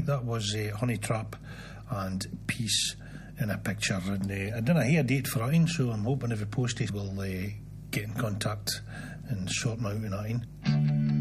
That was Honey Trap and Peace in a Picture. And I didn't hear a date for it, so I'm hoping every postie will get in contact and sort them out in that.